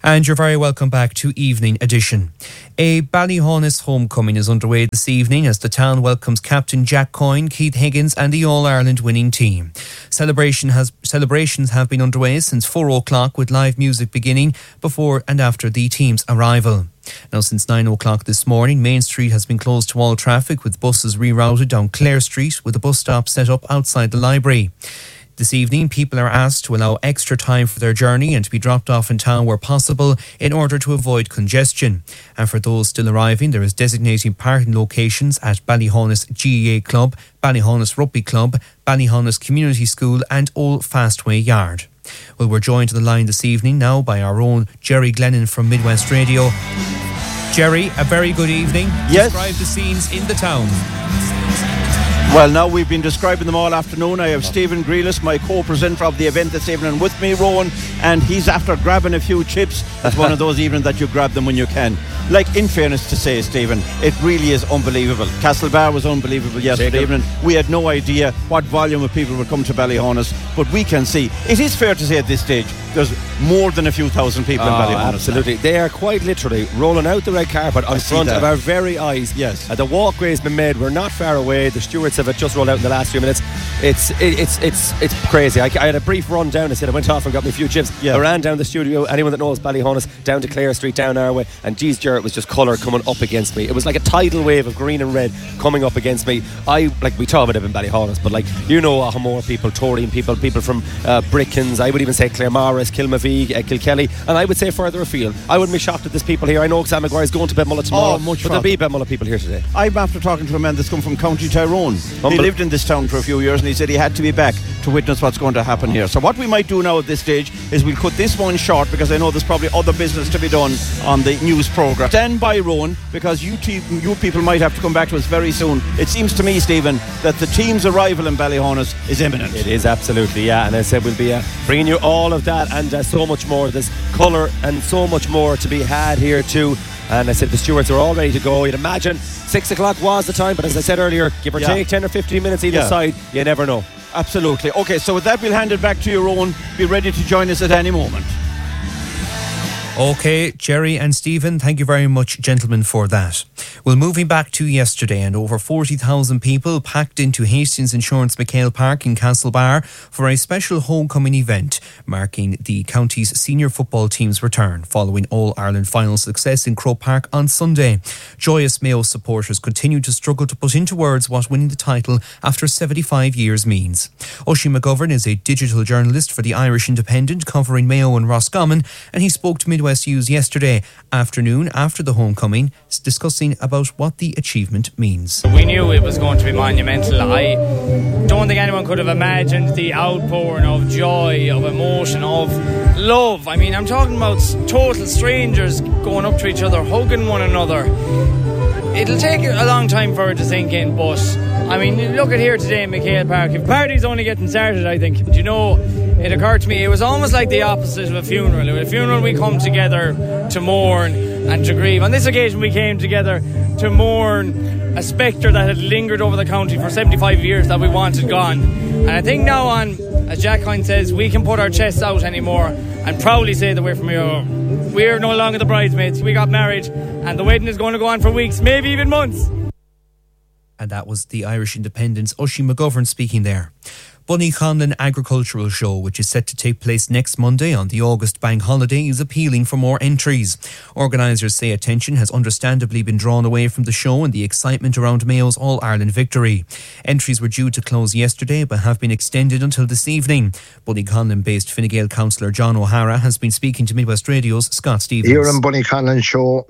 And you're very welcome back to Evening Edition. A Ballyhaunis homecoming is underway this evening as the town welcomes Captain Jack Coyne, Keith Higgins and the All-Ireland winning team. Celebrations have been underway since 4 o'clock with live music beginning before and after the team's arrival. Now, since 9 o'clock this morning, Main Street has been closed to all traffic with buses rerouted down Clare Street with a bus stop set up outside the library. This evening, people are asked to allow extra time for their journey and to be dropped off in town where possible in order to avoid congestion. And for those still arriving, there is designated parking locations at Ballyhaunis GAA Club, Ballyhaunis Rugby Club, Ballyhaunis Community School and Old Fastway Yard. Well, we're joined to the line this evening now by our own Jerry Glennon from Midwest Radio. Jerry, a very good evening. Yes. Describe the scenes in the town. Well, now we've been describing them all afternoon. I have Stephen Grealis, my co-presenter of the event this evening, with me, Rowan, and he's after grabbing a few chips. It's one of those evenings that you grab them when you can. Like, in fairness to say, Stephen, it really is unbelievable. Castlebar was unbelievable yesterday evening. We had no idea what volume of people would come to Ballyhaunis, but we can see, it is fair to say at this stage, there's more than a few thousand people in Ballyhaunis. Absolutely. Now. They are quite literally rolling out the red carpet on front of our very eyes. Yes. The walkway has been made. We're not far away. The stewards have just rolled out in the last few minutes. It's crazy. I had a brief run down. I said I went off and got me a few chips. Yeah. I ran down the studio. Anyone that knows Ballyhaunis, down to Clare Street, down our way, and geez, Jarrett, was just colour coming up against me. It was like a tidal wave of green and red coming up against me. We talk about it in Ballyhaunis, but Hamore people, Toreen people from Brickens. I would even say Claremorris, Kilmavig, Kilkelly, and I would say further afield. I wouldn't be shocked at this people here. I know Sam Maguire is going to Betmulla tomorrow, but there'll be Betmulla people here today. I'm after talking to a man that's come from County Tyrone. He lived in this town for a few years and he said he had to be back to witness what's going to happen here. So what we might do now at this stage is we'll cut this one short because I know there's probably other business to be done on the news programme. Stand by, Rowan, because you people might have to come back to us very soon. It seems to me, Stephen, that the team's arrival in Ballyhaunis is imminent. It is, absolutely, yeah. And I said we'll be bringing you all of that and so much more. There's colour and so much more to be had here too. And I said the stewards are all ready to go. You'd imagine 6 o'clock was the time, but as I said earlier, give or take 10 or 15 minutes either side, you never know. Absolutely. Okay, so with that we'll hand it back to you, Rowan. Be ready to join us at any moment. OK, Jerry and Stephen, thank you very much, gentlemen, for that. Well, moving back to yesterday, and over 40,000 people packed into Hastings Insurance McHale Park in Castlebar for a special homecoming event marking the county's senior football team's return following All-Ireland final success in Croke Park on Sunday. Joyous Mayo supporters continue to struggle to put into words what winning the title after 75 years means. Oisin McGovern is a digital journalist for the Irish Independent covering Mayo and Roscommon, and he spoke to Midwest News yesterday afternoon after the homecoming, discussing about what the achievement means. We knew it was going to be monumental. I don't think anyone could have imagined the outpouring of joy, of emotion, of love. I mean, I'm talking about total strangers going up to each other, hugging one another. It'll take a long time for it to sink in, but I mean, look at here today in McHale Park. If party's only getting started, I think. Do you know, it occurred to me, it was almost like the opposite of a funeral. At a funeral we come together to mourn and to grieve. On this occasion we came together to mourn a spectre that had lingered over the county for 75 years that we wanted gone. And I think now on, as Jack Coyne says, we can put our chests out anymore and proudly say that we're from Mayo. We're no longer the bridesmaids. We got married and the wedding is going to go on for weeks, maybe even months. And that was the Irish Independent's Oisin McGovern speaking there. Bunnyconlon Agricultural Show, which is set to take place next Monday on the August bank holiday, is appealing for more entries. Organisers say attention has understandably been drawn away from the show and the excitement around Mayo's All-Ireland victory. Entries were due to close yesterday but have been extended until this evening. Bunnyconlon-based Fine Gael councillor John O'Hara has been speaking to Midwest Radio's Scott Stevens. Here in Bunnyconlon Show,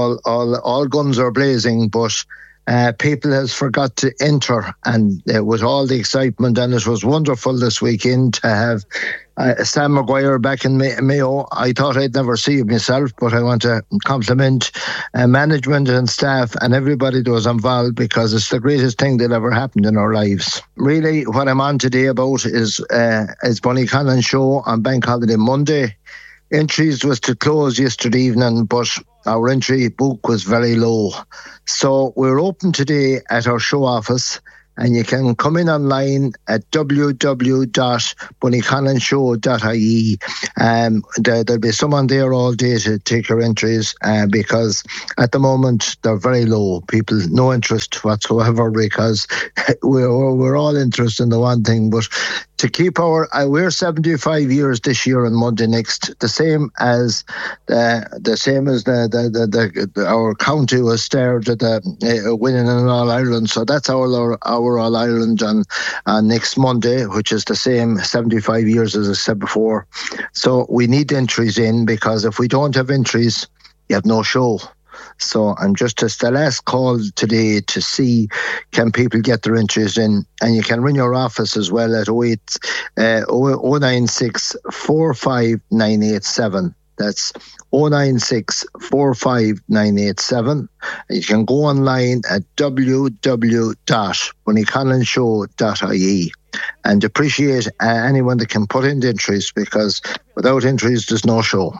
all guns are blazing, but people has forgot to enter, and with all the excitement, and it was wonderful this weekend to have Sam Maguire back in Mayo. I thought I'd never see it myself, but I want to compliment management and staff and everybody that was involved, because it's the greatest thing that ever happened in our lives. Really, what I'm on today about is Bunnyconlon Show on Bank Holiday Monday. Entries was to close yesterday evening, but our entry book was very low. So we're open today at our show office and you can come in online at www.bunnyconnonshow.ie. There'll be someone there all day to take your entries, because at the moment they're very low. People, no interest whatsoever, because we're all interested in the one thing, but to keep we're 75 years this year on Monday next, the same as our county was started winning in All Ireland. So that's our All Ireland on next Monday, which is the same 75 years as I said before. So we need entries in, because if we don't have entries, you have no show. So I'm just the last call today to see can people get their entries in, and you can ring your office as well at 096 45987. That's 096 45987. You can go online at www.bunnyconnonshow.ie, and appreciate anyone that can put in the entries, because without entries there's no show.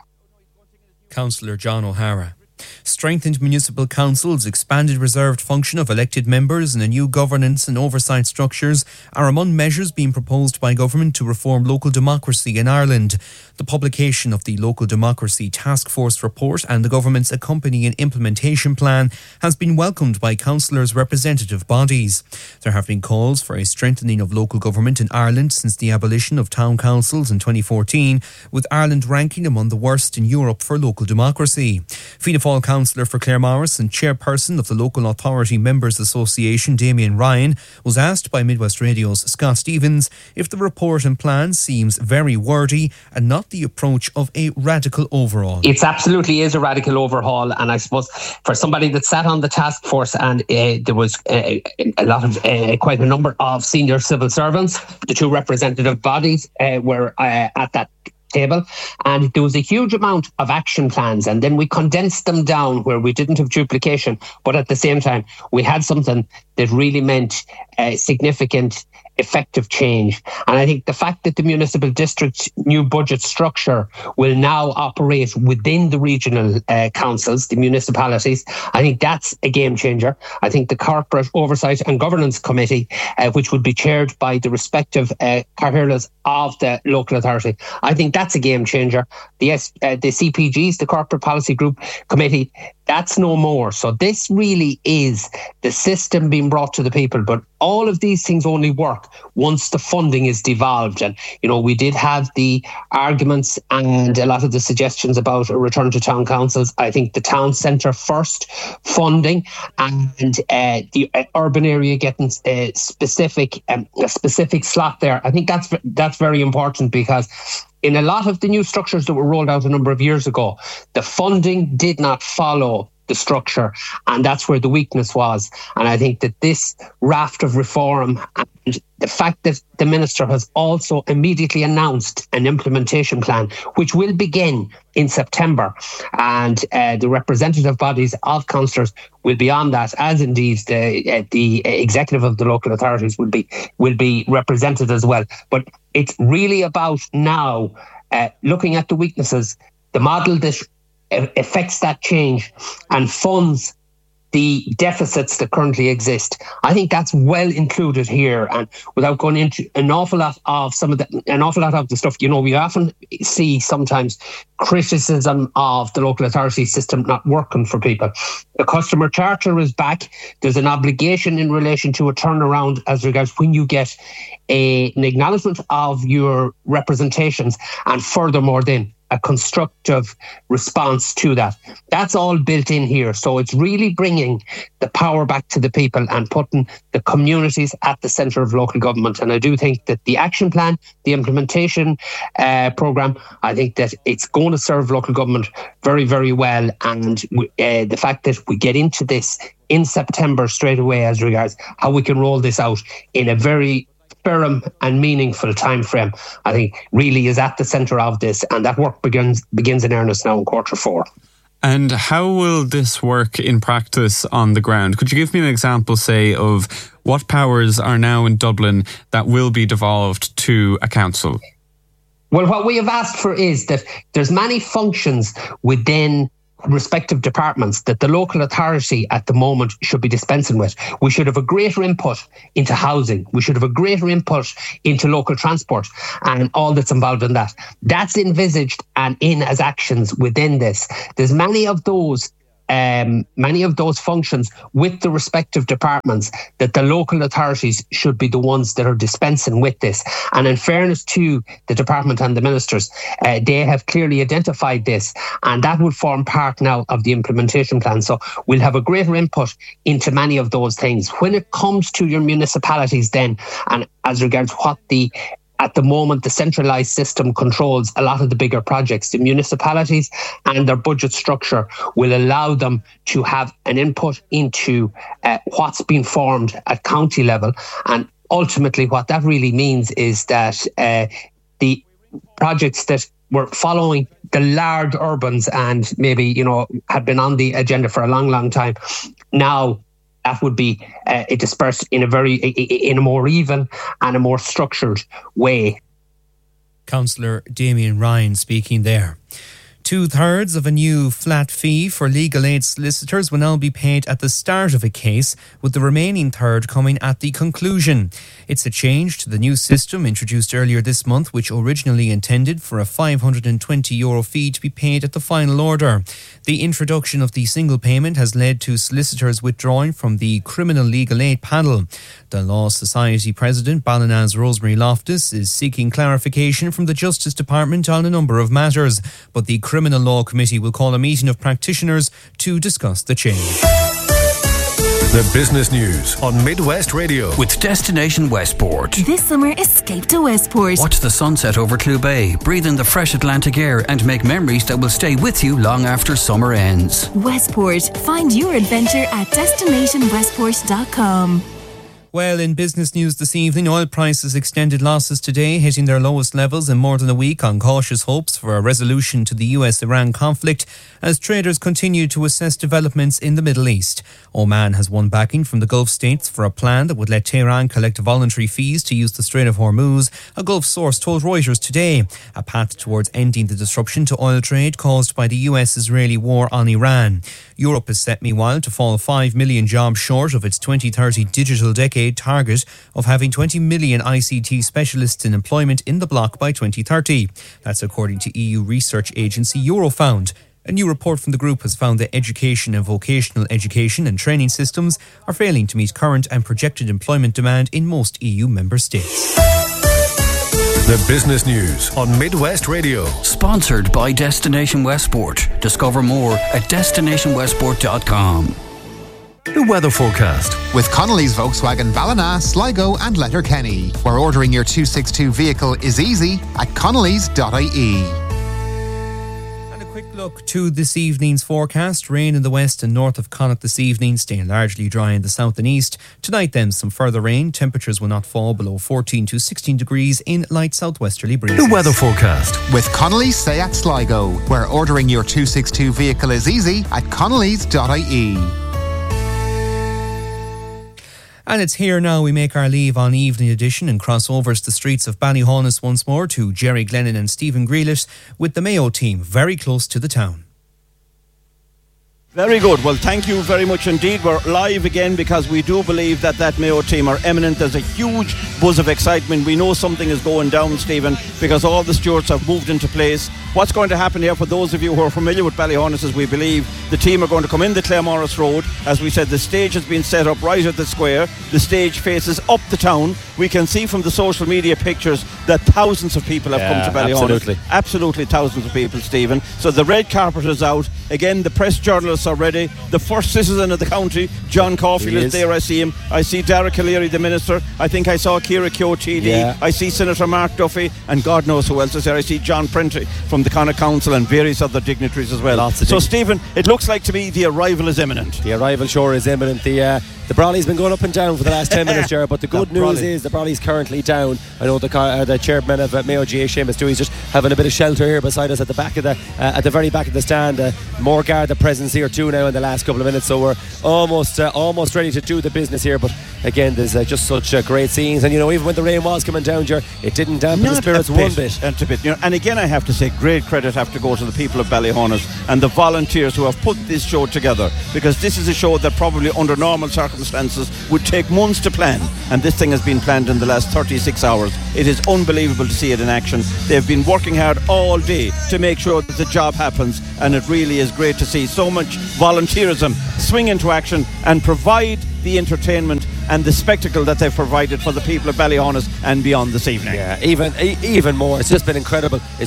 Councillor John O'Hara. Strengthened municipal councils, expanded reserved function of elected members and a new governance and oversight structures are among measures being proposed by government to reform local democracy in Ireland. The publication of the Local Democracy Task Force report and the government's accompanying implementation plan has been welcomed by councillors' representative bodies. There have been calls for a strengthening of local government in Ireland since the abolition of town councils in 2014, with Ireland ranking among the worst in Europe for local democracy. Fianna Fáil councillor for Claremorris and chairperson of the Local Authority Members Association, Damien Ryan, was asked by Midwest Radio's Scott Stevens if the report and plan seems very wordy and not the approach of a radical overhaul. It absolutely is a radical overhaul, and I suppose for somebody that sat on the task force, and there was a lot of quite a number of senior civil servants, the two representative bodies were at that table, and there was a huge amount of action plans, and then we condensed them down where we didn't have duplication, but at the same time we had something that really meant significant effective change. And I think the fact that the municipal district's new budget structure will now operate within the regional councils, the municipalities, I think that's a game changer. I think the Corporate Oversight and Governance Committee, which would be chaired by the respective Cathaoirleas of the local authority, I think that's a game changer. The CPGs, the Corporate Policy Group Committee, that's no more. So this really is the system being brought to the people. But all of these things only work once the funding is devolved. And, you know, we did have the arguments and a lot of the suggestions about a return to town councils. I think the town centre first funding and the urban area getting a specific slot there. I think that's very important, because in a lot of the new structures that were rolled out a number of years ago, the funding did not follow the structure, and that's where the weakness was. And I think that this raft of reform and the fact that the Minister has also immediately announced an implementation plan, which will begin in September, and the representative bodies of councillors will be on that, as indeed the executive of the local authorities will be represented as well. But it's really about now looking at the weaknesses, the model that affects that change and funds the deficits that currently exist. I think that's well included here, and without going into an awful lot of the stuff, you know, we often see sometimes criticism of the local authority system not working for people. The customer charter is back. There's an obligation in relation to a turnaround as regards when you get an acknowledgement of your representations, and furthermore then a constructive response to that. That's all built in here. So it's really bringing the power back to the people and putting the communities at the centre of local government. And I do think that the action plan, the implementation programme, I think that it's going to serve local government very, very well. And the fact that we get into this in September straight away as regards how we can roll this out in a very firm and meaningful time frame, I think really is at the centre of this, and that work begins in earnest now in Q4. And how will this work in practice on the ground? Could you give me an example, say, of what powers are now in Dublin that will be devolved to a council? Well, what we have asked for is that there's many functions within respective departments that the local authority at the moment should be dispensing with. We should have a greater input into housing. We should have a greater input into local transport and all that's involved in that. That's envisaged and in as actions within this. There's many of those functions with the respective departments that the local authorities should be the ones that are dispensing with this. And in fairness to the department and the ministers, they have clearly identified this, and that would form part now of the implementation plan. So we'll have a greater input into many of those things. When it comes to your municipalities then, and as regards what at the moment, the centralised system controls a lot of the bigger projects. The municipalities and their budget structure will allow them to have an input into what's been formed at county level. And ultimately, what that really means is that the projects that were following the large urbans and maybe, had been on the agenda for a long, long time, now that would be dispersed in a more even and a more structured way. Councillor Damien Ryan speaking there. 2/3 of a new flat fee for legal aid solicitors will now be paid at the start of a case, with the remaining third coming at the conclusion. It's a change to the new system introduced earlier this month, which originally intended for a €520 fee to be paid at the final order. The introduction of the single payment has led to solicitors withdrawing from the criminal legal aid panel. The Law Society President, Ballina's Rosemary Loftus, is seeking clarification from the Justice Department on a number of matters, but the Criminal Law Committee will call a meeting of practitioners to discuss the change. The business news on Midwest Radio with Destination Westport. This summer, escape to Westport. Watch the sunset over Clew Bay, breathe in the fresh Atlantic air and make memories that will stay with you long after summer ends. Westport. Find your adventure at destinationwestport.com. Well, in business news this evening, oil prices extended losses today, hitting their lowest levels in more than a week on cautious hopes for a resolution to the US-Iran conflict as traders continue to assess developments in the Middle East. Oman has won backing from the Gulf states for a plan that would let Tehran collect voluntary fees to use the Strait of Hormuz, a Gulf source told Reuters today, a path towards ending the disruption to oil trade caused by the US-Israeli war on Iran. Europe is set, meanwhile, to fall 5 million jobs short of its 2030 digital decade target of having 20 million ICT specialists in employment in the bloc by 2030. That's according to EU research agency Eurofound. A new report from the group has found that education and vocational education and training systems are failing to meet current and projected employment demand in most EU member states. The business news on Midwest Radio. Sponsored by Destination Westport. Discover more at destinationwestport.com. The weather forecast with Connolly's Volkswagen Ballina, Sligo and Letterkenny, where ordering your 262 vehicle is easy at connolly's.ie. And a quick look to this evening's forecast. Rain in the west and north of Connacht this evening, staying largely dry in the south and east. Tonight then, some further rain. Temperatures will not fall below 14 to 16 degrees in light southwesterly breezes. The weather forecast with Connolly's Seat Sligo, where ordering your 262 vehicle is easy at connolly's.ie. And it's here now. We make our leave on Evening Edition and cross over to the streets of Ballyhaunis once more to Jerry Glennon and Stephen Grealish with the Mayo team very close to the town. Very good. Well, thank you very much indeed. We're live again because we do believe that Mayo team are eminent. There's a huge buzz of excitement. We know something is going down, Stephen, because all the stewards have moved into place. What's going to happen here, for those of you who are familiar with Ballyhaunis, is we believe the team are going to come in the Claremorris Road. As we said, the stage has been set up right at the square. The stage faces up the town. We can see from the social media pictures that thousands of people have come to Ballyhaunis. Absolutely thousands of people, Stephen. So the red carpet is out. Again, the press journalists are ready. The first citizen of the county, John Caulfield, is there. I see him. I see Derek O'Leary, the minister. I think I saw Ciara Keogh-TD. I see Senator Mark Duffy, and God knows who else is there. I see John Prentry from the Connacht Council and various other dignitaries as well. So Stephen, it looks like to me the arrival is imminent. The arrival sure is imminent. The Brawley's been going up and down for the last 10 minutes, Jared, but the good news is the Brawley's currently down. I know the chairman of Mayo GA, Seamus Dewey's just having a bit of shelter here beside us at the back of at the very back of the stand. More Garda presence here too now in the last couple of minutes, so we're almost ready to do the business here. But again, there's just such great scenes. And even when the rain was coming down, it didn't dampen the spirits one bit. Not a bit. And again, I have to say, great credit have to go to the people of Ballyhonus and the volunteers who have put this show together, because this is a show that probably under normal circumstances would take months to plan, and this thing has been planned in the last 36 hours. It is unbelievable to see it in action. They've been working hard all day to make sure that the job happens, and it really is great to see so much volunteerism swing into action and provide the entertainment and the spectacle that they've provided for the people of Ballyhonus and beyond this evening. Yeah, even more. It's just been incredible. With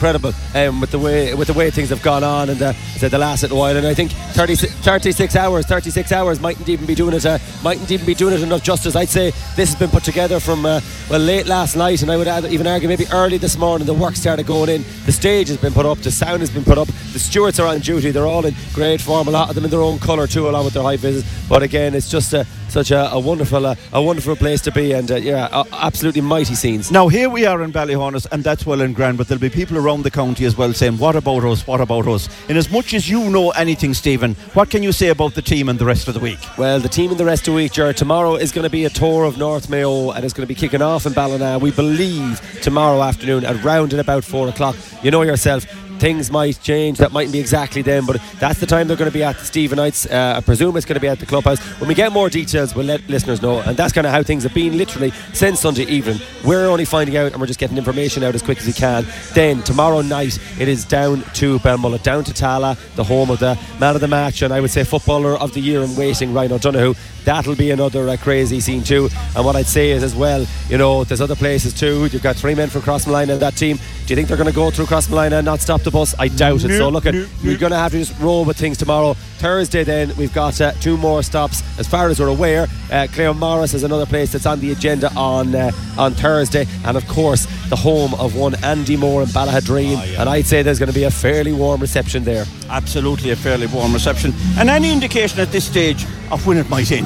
the way things have gone on and the last little while. And I think 36 hours mightn't even be doing it enough justice. I'd say this has been put together from late last night, and I would even argue maybe early this morning. The work started going in. The stage has been put up. The sound has been put up. The stewards are on duty. They're all in great form. A lot of them in their own colour too, along with their high vis. But again, it's just such a wonderful place to be, and absolutely mighty scenes. Now here we are in Ballyhonus, and that's well and grand, but there'll be people around the county as well saying, what about us? In as much as you know anything, Stephen, what can you say about the team and the rest of the week? Well, the team and the rest of the week, Ger, tomorrow is going to be a tour of North Mayo, and it's going to be kicking off in Ballina, we believe, tomorrow afternoon at round and about 4 o'clock. You know yourself, things might change. That mightn't be exactly then, but that's the time they're going to be at the Stephenites. I presume it's going to be at the clubhouse. When we get more details, we'll let listeners know, and that's kind of how things have been literally since Sunday evening. We're only finding out, and we're just getting information out as quick as we can. Then tomorrow night it is down to Belmullet, down to Tala, the home of the man of the match, and I would say footballer of the year in waiting, Ryan O'Donoghue. That'll be another crazy scene too. And what I'd say is as well, there's other places too. You've got 3 men from Crossmolina in that team. Do you think they're going to go through Crossmolina and not stop the bus? I doubt it. So we're going to have to just roll with things tomorrow. Thursday then we've got 2 more stops as far as we're aware. Clare Morris is another place that's on the agenda on Thursday, and of course the home of one Andy Moore in Ballahadreen. And I'd say there's going to be a fairly warm reception there. Absolutely a fairly warm reception. And any indication at this stage of when it might end?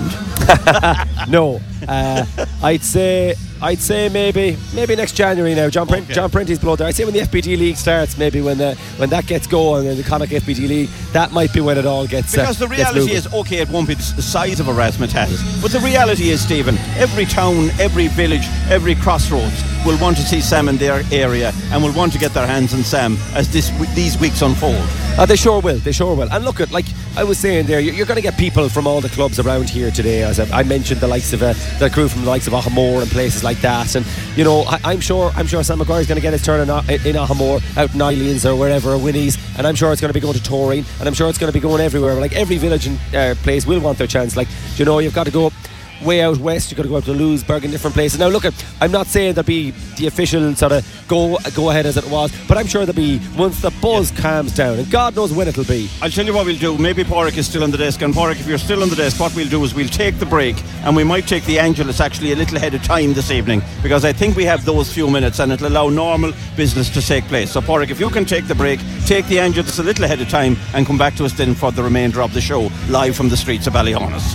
No. I'd say maybe next January now. John Prenty's below there. I'd say when the FBT League starts, maybe when that gets going, and the Connacht FBT League, that might be when it all gets because the reality is, okay, it won't be the size of a Razzmatazz, but the reality is, Stephen, every town, every village, every crossroads will want to see Sam in their area and will want to get their hands on Sam as these weeks unfold. They sure will. And look, like I was saying there, you're going to get people from all the clubs around here today. As I mentioned, the likes of the crew from the likes of Ahamore and places like that. And I'm sure Sam Maguire's going to get his turn in Ahamore, out in Eileans or wherever, or Winnie's, and I'm sure it's going to be going to Torreen, and I'm sure it's going to be going everywhere. Like every village and place will want their chance. Like you've got to go way out west, you've got to go up to Lewisburg and different places. Now look, I'm not saying there'll be the official sort of go ahead as it was, but I'm sure there'll be once the buzz calms down, and God knows when it'll be. I'll tell you what we'll do. Maybe Pádraig is still on the desk, and Pádraig, if you're still on the desk, what we'll do is we'll take the break, and we might take the Angelus actually a little ahead of time this evening, because I think we have those few minutes and it'll allow normal business to take place. So Pádraig, if you can take the break, take the Angelus a little ahead of time, and come back to us then for the remainder of the show, live from the streets of Ballyhonus.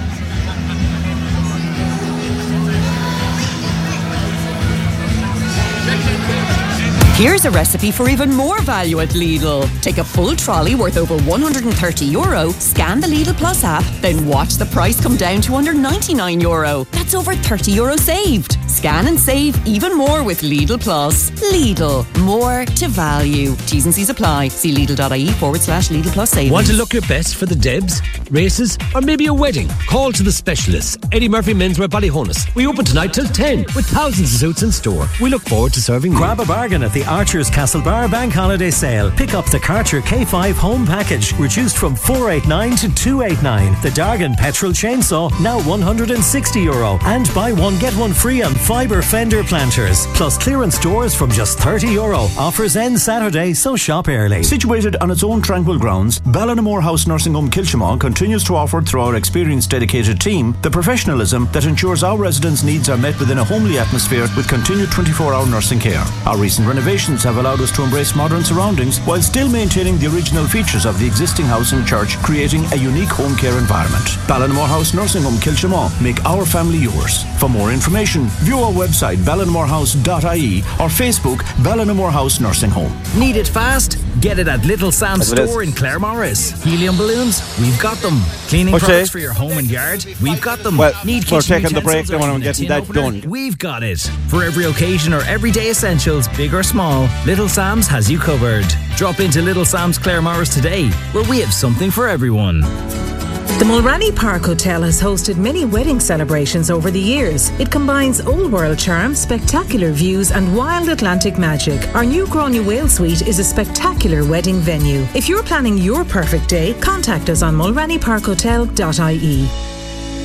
Here's a recipe for even more value at Lidl. Take a full trolley worth over €130, scan the Lidl Plus app, then watch the price come down to under €99. That's over €30 saved. Scan and save even more with Lidl Plus. Lidl, more to value. T's and C's apply. See Lidl.ie/Lidl Plus savings. Want to look your best for the Debs, races, or maybe a wedding? Call to the specialists. Eddie Murphy Menswear Ballyhonus. We open tonight till 10 with thousands of suits in store. We look forward to serving you. Grab a bargain at the Archer's Castlebar Bank Holiday Sale. Pick up the Karcher K5 home package, reduced from €489 to €289. The Dargan petrol chainsaw, now €160. And buy one get one free on fibre fender planters. Plus clearance doors from just €30. Offers end Saturday, so shop early. Situated on its own tranquil grounds, Ballinamore House Nursing Home Kilchimau continues to offer, through our experienced dedicated team, the professionalism that ensures our residents' needs are met within a homely atmosphere with continued 24-hour nursing care. Our recent renovations have allowed us to embrace modern surroundings while still maintaining the original features of the existing house and church, creating a unique home care environment. Ballinamore House Nursing Home Kilchimau. Make our family yours. For more information, view View our website ballinamorehouse.ie or Facebook Ballinamore House Nursing Home. Need it fast? Get it at Little Sam's store in Claremorris. Helium balloons? We've got them. Cleaning products for your home and yard? We've got them. Well, Need we're kitchen taking the break utensils then or when I'm even a getting tin that opener? done. We've got it. For every occasion or everyday essentials, big or small, Little Sam's has you covered. Drop into Little Sam's Claremorris today, where we have something for everyone. The Mulranny Park Hotel has hosted many wedding celebrations over the years. It combines old world charm, spectacular views and wild Atlantic magic. Our new Grania Whale Suite is a spectacular wedding venue. If you're planning your perfect day, contact us on mulrannyparkhotel.ie.